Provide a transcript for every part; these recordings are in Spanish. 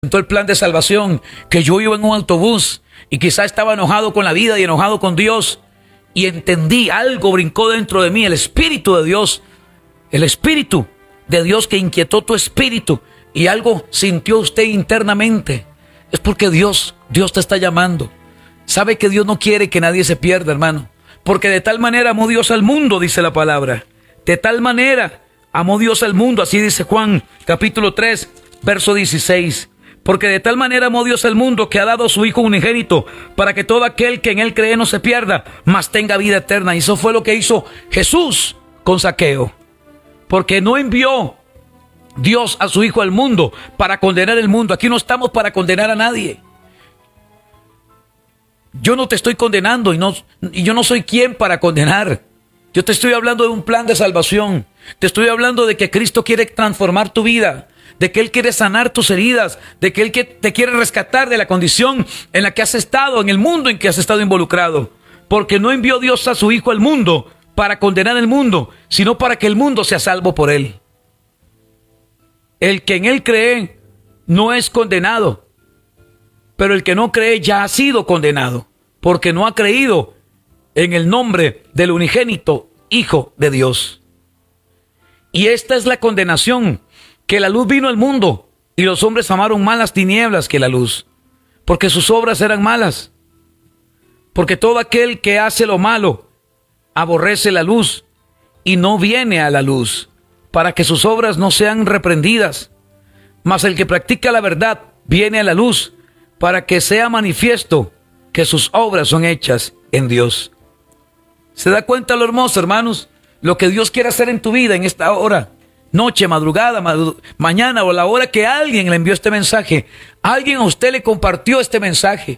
el plan de salvación, que yo iba en un autobús y quizá estaba enojado con la vida y enojado con Dios, y entendí, algo brincó dentro de mí, el Espíritu de Dios, el Espíritu de Dios que inquietó tu espíritu, y algo sintió usted internamente. Es porque Dios te está llamando. Sabe que Dios no quiere que nadie se pierda, hermano, porque de tal manera amó Dios al mundo, dice la palabra. De tal manera amó Dios al mundo, así dice Juan capítulo 3, verso 16. Porque de tal manera amó Dios al mundo que ha dado a su Hijo unigénito, para que todo aquel que en él cree no se pierda, mas tenga vida eterna. Y eso fue lo que hizo Jesús con Zaqueo. Porque no envió Dios a su Hijo al mundo para condenar el mundo. Aquí no estamos para condenar a nadie. Yo no te estoy condenando y yo no soy quien para condenar. Yo te estoy hablando de un plan de salvación. Te estoy hablando de que Cristo quiere transformar tu vida, de que Él quiere sanar tus heridas, de que Él te quiere rescatar de la condición en la que has estado, en el mundo en que has estado involucrado. Porque no envió Dios a su Hijo al mundo para condenar el mundo, sino para que el mundo sea salvo por Él. El que en Él cree no es condenado, pero el que no cree ya ha sido condenado, porque no ha creído en el nombre del unigénito Hijo de Dios. Y esta es la condenación, que la luz vino al mundo, y los hombres amaron más las tinieblas que la luz, porque sus obras eran malas. Porque todo aquel que hace lo malo aborrece la luz, y no viene a la luz, para que sus obras no sean reprendidas. Mas el que practica la verdad viene a la luz, para que sea manifiesto que sus obras son hechas en Dios. ¿Se da cuenta lo hermoso, hermanos? Lo que Dios quiere hacer en tu vida en esta hora, noche, madrugada, mañana, o la hora que alguien le envió este mensaje. Alguien a usted le compartió este mensaje.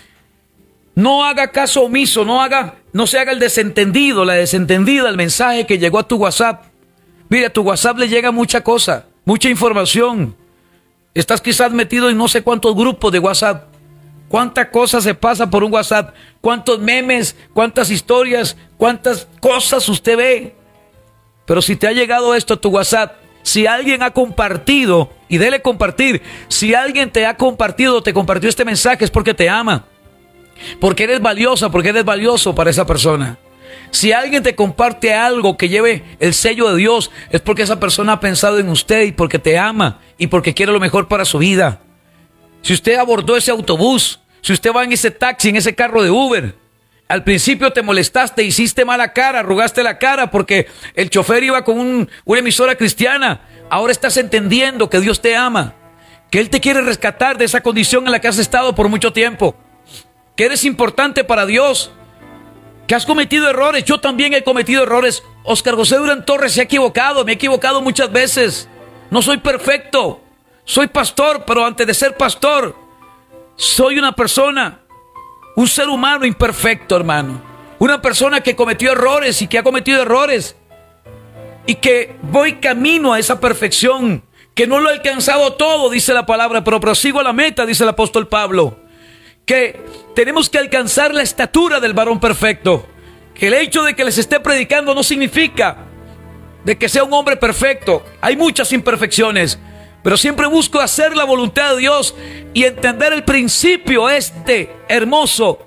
No haga caso omiso, no se haga el desentendido, la desentendida al mensaje que llegó a tu WhatsApp. Mire, a tu WhatsApp le llega mucha cosa, mucha información. Estás quizás metido en no sé cuántos grupos de WhatsApp. Cuánta cosa se pasa por un WhatsApp, cuántos memes, cuántas historias, cuántas cosas usted ve. Pero si te ha llegado esto a tu WhatsApp, si alguien ha compartido, y dele compartir, si alguien te ha compartido, te compartió este mensaje, es porque te ama, porque eres valiosa, porque eres valioso para esa persona. Si alguien te comparte algo que lleve el sello de Dios, es porque esa persona ha pensado en usted y porque te ama y porque quiere lo mejor para su vida. Si usted abordó ese autobús, si usted va en ese taxi, en ese carro de Uber, al principio te molestaste, hiciste mala cara, arrugaste la cara porque el chofer iba con una emisora cristiana. Ahora estás entendiendo que Dios te ama, que Él te quiere rescatar de esa condición en la que has estado por mucho tiempo, que eres importante para Dios, que has cometido errores. Yo también he cometido errores. Oscar José Durán Torres se ha equivocado, me he equivocado muchas veces. No soy perfecto. Soy pastor, pero antes de ser pastor, soy una persona, un ser humano imperfecto, hermano. Una persona que cometió errores y que ha cometido errores. Y que voy camino a esa perfección, que no lo he alcanzado todo, dice la palabra, pero prosigo a la meta, dice el apóstol Pablo. Que tenemos que alcanzar la estatura del varón perfecto. Que el hecho de que les esté predicando no significa de que sea un hombre perfecto. Hay muchas imperfecciones, pero siempre busco hacer la voluntad de Dios y entender el principio hermoso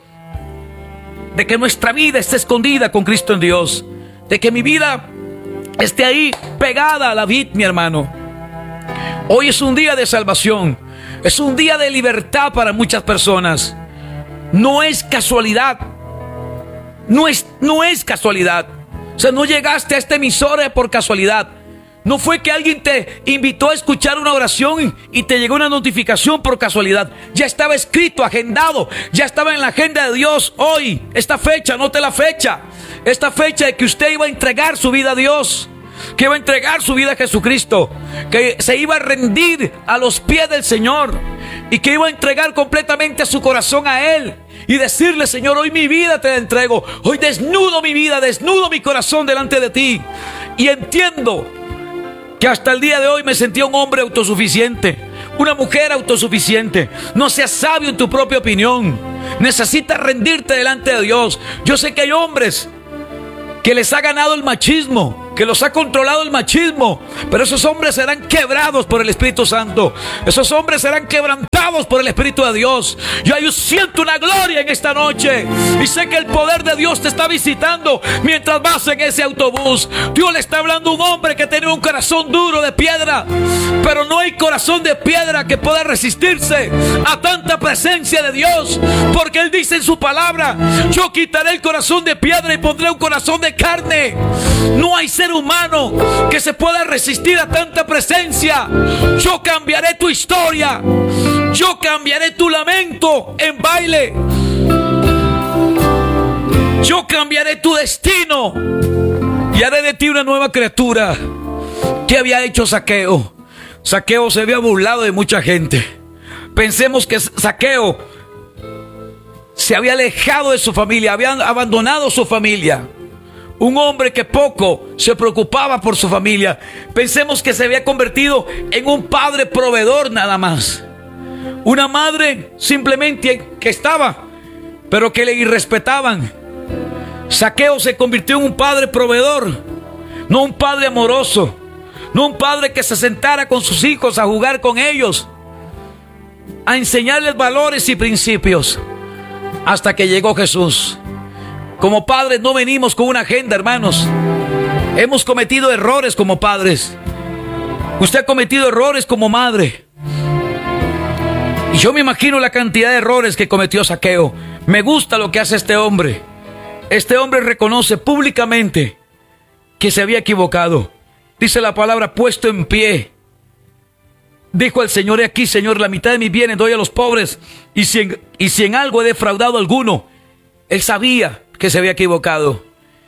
de que nuestra vida esté escondida con Cristo en Dios, de que mi vida esté ahí pegada a la vid, mi hermano. Hoy es un día de salvación, es un día de libertad para muchas personas. No es casualidad, no es casualidad. O sea, no llegaste a esta emisora por casualidad. No fue que alguien te invitó a escuchar una oración y te llegó una notificación por casualidad. Ya estaba escrito, agendado, ya estaba en la agenda de Dios. Hoy, esta fecha, note la fecha. Esta fecha de que usted iba a entregar su vida a Dios, que iba a entregar su vida a Jesucristo, que se iba a rendir a los pies del Señor y que iba a entregar completamente a su corazón a Él y decirle: Señor, hoy mi vida te la entrego. Hoy desnudo mi vida, desnudo mi corazón delante de ti. Y entiendo que hasta el día de hoy me sentía un hombre autosuficiente, una mujer autosuficiente. No seas sabio en tu propia opinión. Necesitas rendirte delante de Dios. Yo sé que hay hombres que les ha ganado el machismo, que los ha controlado el machismo. Pero esos hombres serán quebrados por el Espíritu Santo. Esos hombres serán quebrantados por el Espíritu de Dios. Yo siento una gloria en esta noche. Y sé que el poder de Dios te está visitando mientras vas en ese autobús. Dios le está hablando a un hombre que tiene un corazón duro de piedra. Pero no hay corazón de piedra que pueda resistirse a tanta presencia de Dios. Porque Él dice en su palabra: yo quitaré el corazón de piedra y pondré un corazón de carne. No hay ser humano que se pueda resistir a tanta presencia. Yo cambiaré tu historia. Yo cambiaré tu lamento en baile. Yo cambiaré tu destino y haré de ti una nueva criatura. ¿Qué había hecho Zaqueo? Zaqueo se había burlado de mucha gente. Pensemos que Zaqueo se había alejado de su familia, había abandonado su familia. Un hombre que poco se preocupaba por su familia. Pensemos que se había convertido en un padre proveedor nada más. Una madre simplemente que estaba, pero que le irrespetaban. Zaqueo se convirtió en un padre proveedor, no un padre amoroso, no un padre que se sentara con sus hijos a jugar con ellos, a enseñarles valores y principios, hasta que llegó Jesús. Como padres no venimos con una agenda, hermanos. Hemos cometido errores como padres. Usted ha cometido errores como madre. Y yo me imagino la cantidad de errores que cometió Zaqueo. Me gusta lo que hace este hombre. Este hombre reconoce públicamente que se había equivocado. Dice la palabra: puesto en pie, dijo al Señor: he aquí, Señor, la mitad de mis bienes doy a los pobres. Y si en algo he defraudado a alguno. Él sabía que se había equivocado.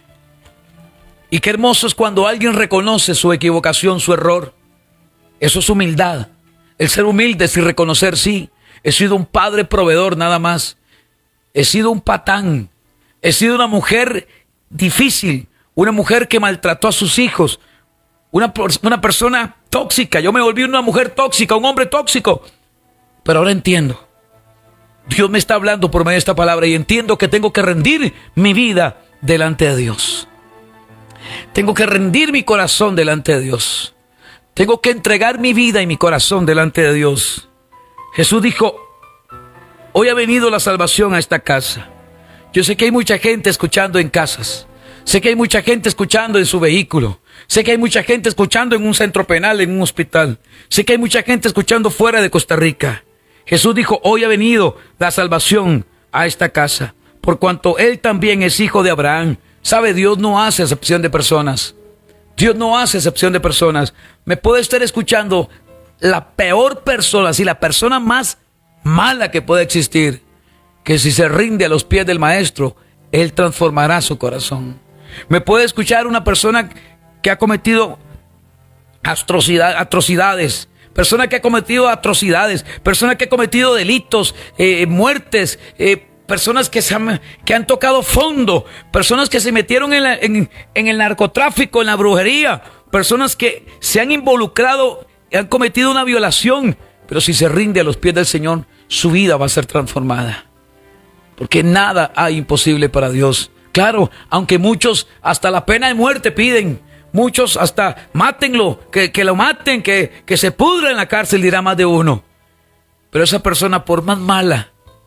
Y qué hermoso es cuando alguien reconoce su equivocación, su error. Eso es humildad. El ser humilde es reconocer: sí, he sido un padre proveedor nada más. He sido un patán. He sido una mujer difícil. Una mujer que maltrató a sus hijos. Una persona tóxica. Yo me volví una mujer tóxica, un hombre tóxico. Pero ahora entiendo. Dios me está hablando por medio de esta palabra y entiendo que tengo que rendir mi vida delante de Dios. Tengo que rendir mi corazón delante de Dios. Tengo que entregar mi vida y mi corazón delante de Dios. Jesús dijo: hoy ha venido la salvación a esta casa. Yo sé que hay mucha gente escuchando en casas. Sé que hay mucha gente escuchando en su vehículo. Sé que hay mucha gente escuchando en un centro penal, en un hospital. Sé que hay mucha gente escuchando fuera de Costa Rica. Jesús dijo: hoy ha venido la salvación a esta casa, por cuanto Él también es hijo de Abraham. ¿Sabe? Dios no hace acepción de personas. Dios no hace acepción de personas. Me puede estar escuchando la peor persona, si la persona más mala que puede existir, que si se rinde a los pies del Maestro, Él transformará su corazón. Me puede escuchar una persona que ha cometido atrocidades, persona que ha cometido atrocidades, persona que ha cometido delitos, muertes, personas que han tocado fondo, personas que se metieron en el narcotráfico, en la brujería, personas que se han involucrado, han cometido una violación, pero si se rinde a los pies del Señor, su vida va a ser transformada. Porque nada hay imposible para Dios. Claro, aunque muchos hasta la pena de muerte piden, muchos hasta mátenlo, que lo maten, que se pudra en la cárcel, dirá más de uno. Pero esa persona, por más mala,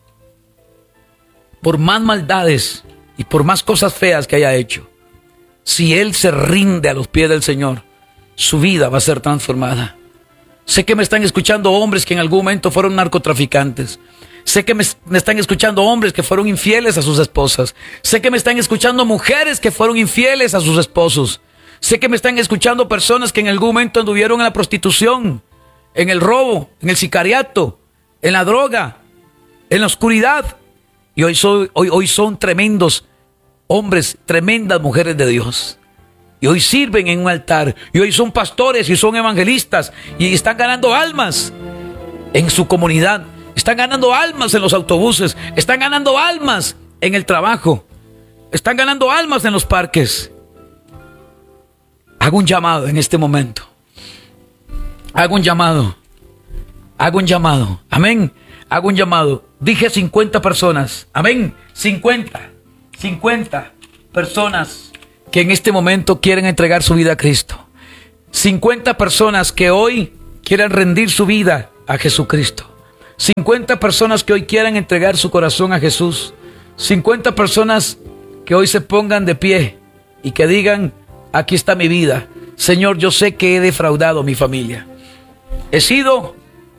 por más maldades y por más cosas feas que haya hecho, si él se rinde a los pies del Señor, su vida va a ser transformada. Sé que me están escuchando hombres que en algún momento fueron narcotraficantes. Sé que me están escuchando hombres que fueron infieles a sus esposas. Sé que me están escuchando mujeres que fueron infieles a sus esposos. Sé que me están escuchando personas que en algún momento anduvieron en la prostitución, en el robo, en el sicariato, en la droga, en la oscuridad. Y hoy son tremendos hombres, tremendas mujeres de Dios. Y hoy sirven en un altar. Y hoy son pastores y son evangelistas. Y están ganando almas en su comunidad. Están ganando almas en los autobuses. Están ganando almas en el trabajo. Están ganando almas en los parques. Hago un llamado en este momento. Hago un llamado. Hago un llamado. Amén. Hago un llamado. Dije 50 personas. Amén. 50 personas que en este momento quieren entregar su vida a Cristo. 50 personas que hoy quieran rendir su vida a Jesucristo. 50 personas que hoy quieran entregar su corazón a Jesús. 50 personas que hoy se pongan de pie y que digan: aquí está mi vida. Señor, yo sé que he defraudado a mi familia. He sido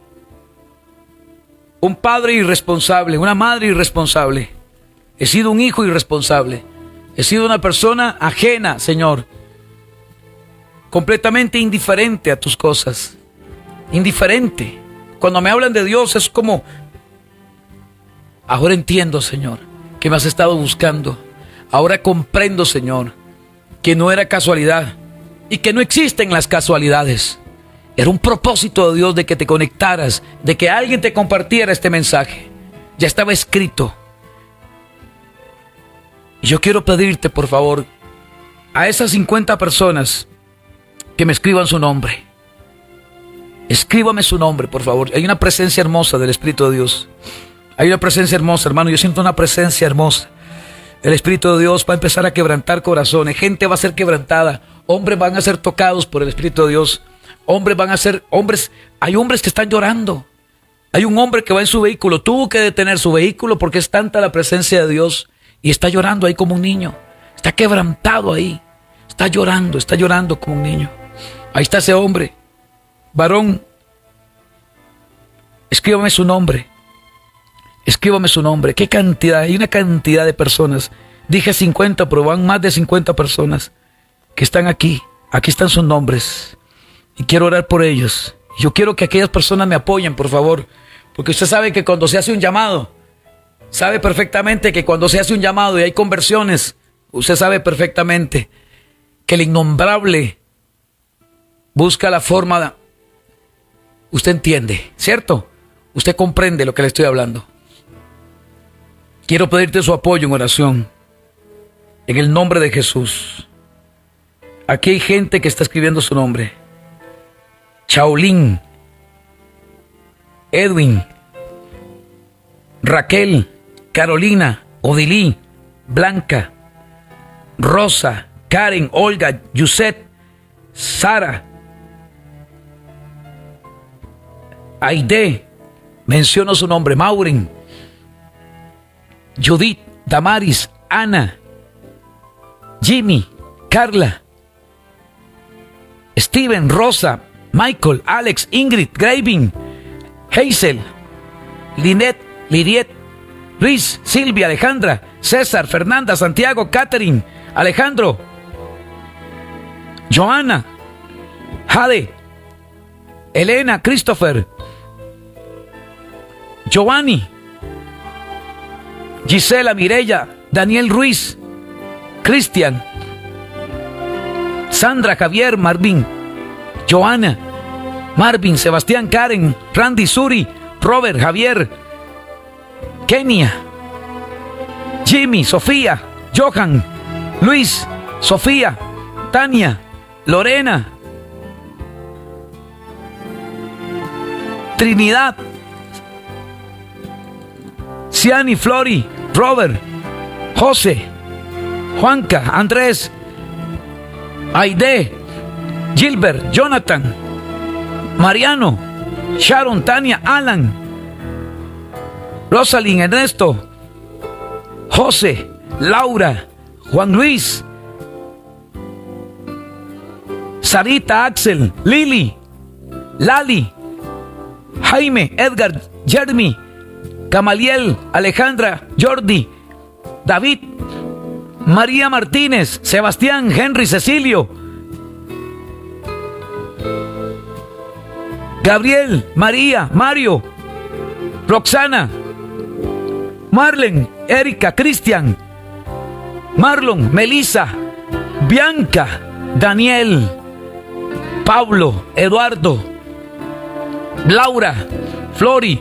un padre irresponsable, una madre irresponsable. He sido un hijo irresponsable. He sido una persona ajena, Señor, completamente indiferente a tus cosas. Indiferente. Cuando me hablan de Dios es como: ahora entiendo, Señor, que me has estado buscando. Ahora comprendo, Señor, que no era casualidad y que no existen las casualidades. Era un propósito de Dios de que te conectaras, de que alguien te compartiera este mensaje. Ya estaba escrito. Y yo quiero pedirte, por favor, a esas 50 personas que me escriban su nombre. Escríbame su nombre, por favor. Hay una presencia hermosa del Espíritu de Dios. Hay una presencia hermosa, hermano. Yo siento una presencia hermosa. El Espíritu de Dios va a empezar a quebrantar corazones. Gente va a ser quebrantada. Hombres van a ser tocados por el Espíritu de Dios. Hombres van a ser hombres. Hay hombres que están llorando. Hay un hombre que va en su vehículo. Tuvo que detener su vehículo porque es tanta la presencia de Dios. Y está llorando ahí como un niño. Está quebrantado ahí. Está llorando como un niño. Ahí está ese hombre. Varón, escríbame su nombre. Escríbame su nombre. ¿Qué cantidad? Hay una cantidad de personas. Dije 50, pero van más de 50 personas que están aquí. Aquí están sus nombres. Y quiero orar por ellos. Yo quiero que aquellas personas me apoyen, por favor. Porque usted sabe que cuando se hace un llamado, sabe perfectamente que cuando se hace un llamado y hay conversiones, usted sabe perfectamente que el innombrable busca la forma de... Usted entiende, ¿cierto? Usted comprende lo que le estoy hablando. Quiero pedirte su apoyo en oración. En el nombre de Jesús. Aquí hay gente que está escribiendo su nombre. Chaolín, Edwin, Raquel, Carolina, Odilí, Blanca, Rosa, Karen, Olga, Yuset, Sara, Aide, menciono su nombre, Maureen, Judith, Damaris, Ana, Jimmy, Carla, Steven, Rosa, Michael, Alex, Ingrid, Graving, Hazel, Linet, Lidiet, Luis, Silvia, Alejandra, César, Fernanda, Santiago, Catherine, Alejandro, Joana, Jade, Elena, Christopher, Giovanni, Gisela, Mireya, Daniel Ruiz, Cristian, Sandra, Javier, Marvin, Joana, Marvin, Sebastián, Karen, Randy, Suri, Robert, Javier, Kenia, Jimmy, Sofía, Johan, Luis, Sofía, Tania, Lorena, Trinidad, Ciani, Flori, Robert, José, Juanca, Andrés, Aide, Gilbert, Jonathan, Mariano, Sharon, Tania, Alan, Rosalind, Ernesto, José, Laura, Juan Luis, Sarita, Axel, Lili, Lali, Jaime, Edgar, Jeremy, Camaliel, Alejandra, Jordi, David, María Martínez, Sebastián, Henry, Cecilio, Gabriel, María, Mario, Roxana, Marlen, Erika, Cristian, Marlon, Melissa, Bianca, Daniel, Pablo, Eduardo, Laura, Flori,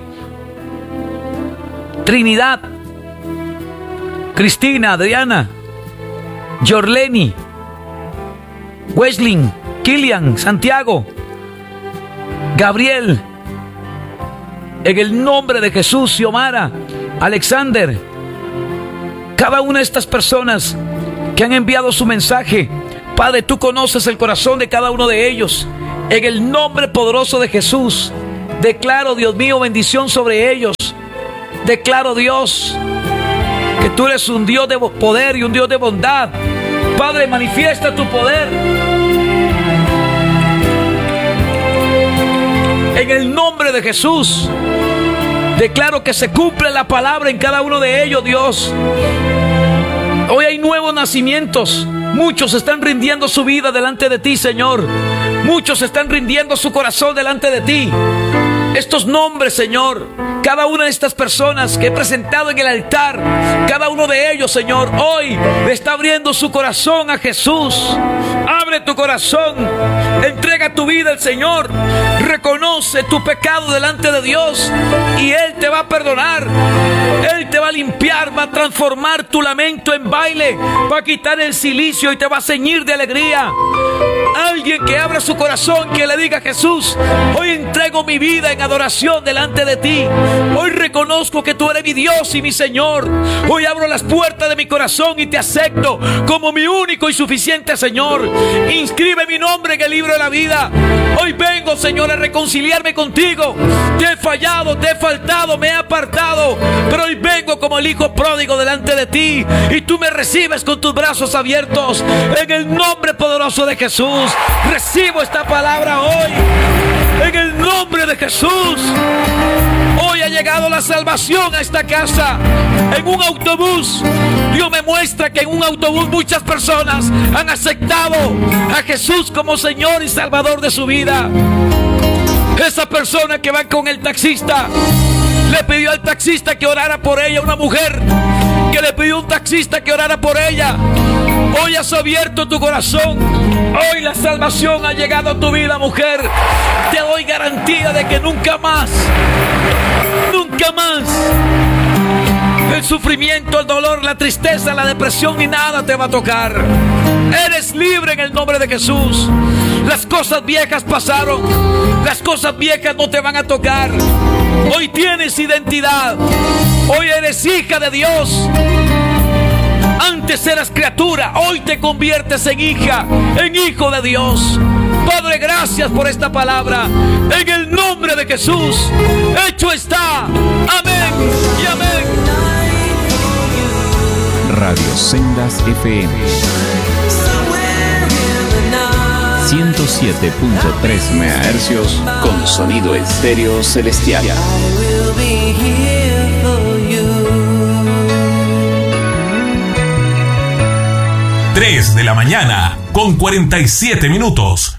Trinidad, Cristina, Adriana, Jorleni, Wesley, Kilian, Santiago, Gabriel, en el nombre de Jesús, Xiomara, Alexander, cada una de estas personas que han enviado su mensaje. Padre, tú conoces el corazón de cada uno de ellos. En el nombre poderoso de Jesús, declaro, Dios mío, bendición sobre ellos. Declaro, Dios, que tú eres un Dios de poder y un Dios de bondad. Padre, manifiesta tu poder. En el nombre de Jesús, declaro que se cumple la palabra en cada uno de ellos, Dios. Hoy hay nuevos nacimientos. Muchos están rindiendo su vida delante de ti, Señor. Muchos están rindiendo su corazón delante de ti. Estos nombres, Señor, cada una de estas personas que he presentado en el altar, cada uno de ellos, Señor, hoy le está abriendo su corazón a Jesús. Abre tu corazón, entrega tu vida al Señor, reconoce tu pecado delante de Dios y Él te va a perdonar. Él te va a limpiar, va a transformar tu lamento en baile, va a quitar el cilicio y te va a ceñir de alegría. Alguien que abra su corazón, que le diga: Jesús, hoy entrego mi vida en adoración delante de ti. Hoy reconozco que tú eres mi Dios y mi Señor. Hoy abro las puertas de mi corazón y te acepto como mi único y suficiente Señor. Inscribe mi nombre en el libro de la vida. Hoy vengo, Señor, a reconciliarme contigo. Te he fallado, te he faltado, me he apartado, pero hoy vengo como el hijo pródigo delante de ti y tú me recibes con tus brazos abiertos. En el nombre poderoso de Jesús, recibo esta palabra hoy. En el nombre de Jesús, hoy ha llegado la salvación a esta casa. En un autobús, Dios me muestra que en un autobús muchas personas han aceptado a Jesús como Señor y Salvador de su vida. Esa persona que va con el taxista, le pidió al taxista que orara por ella. Una mujer que le pidió a un taxista que orara por ella. Hoy has abierto tu corazón. Hoy la salvación ha llegado a tu vida, mujer. Te doy garantía de que nunca más el sufrimiento, el dolor, la tristeza, la depresión ni nada te va a tocar. Eres libre en el nombre de Jesús. Las cosas viejas pasaron. Las cosas viejas no te van a tocar. Hoy tienes identidad. Hoy eres hija de Dios. Antes eras criatura, hoy te conviertes en hija, en hijo de Dios. Padre, gracias por esta palabra. En el nombre de Jesús, hecho está. Amén y amén. Radio Sendas FM 107.3 MHz con sonido estéreo celestial. 3 de la mañana con 47 minutos.